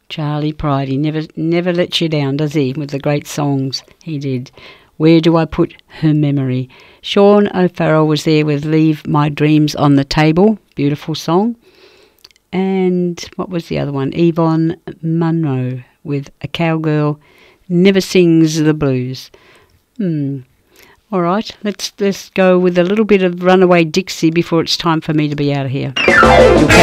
Charlie Pride, he never lets you down, does he, with the great songs he did. Where Do I Put Her Memory? Sean O'Farrell was there with Leave My Dreams on the Table, beautiful song. And what was the other one? Yvonne Munro with A Cowgirl Never Sings the Blues. All right, let's go with a little bit of Runaway Dixie before it's time for me to be out of here.